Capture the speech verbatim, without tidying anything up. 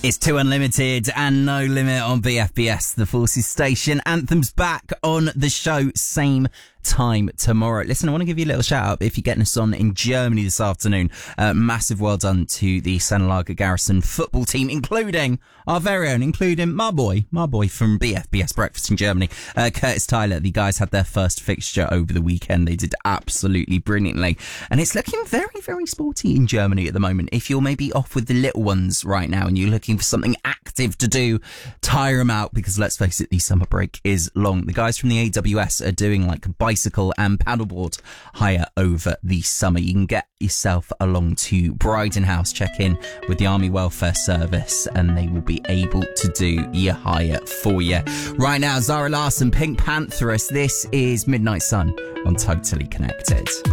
It's two Unlimited and No Limit on B F B S, the Forces station. Anthem's back on the show, same time tomorrow. Listen, I want to give you a little shout out if you're getting us on in Germany this afternoon. Uh, massive well done to the Sennelager Garrison football team, including our very own, including my boy, my boy from B F B S Breakfast in Germany, uh, Curtis Tyler. The guys had their first fixture over the weekend. They did absolutely brilliantly. And it's looking very, very sporty in Germany at the moment. If you're maybe off with the little ones right now and you're looking for something active to do, tire them out, because let's face it, the summer break is long. The guys from the A W S are doing like bicycle and paddleboard hire over the summer. You can get yourself along to Bryden House, check in with the Army Welfare Service, and they will be able to do your hire for you. Right now, Zara Larsson, Pink Pantheress. This is Midnight Sun on Totally Connected.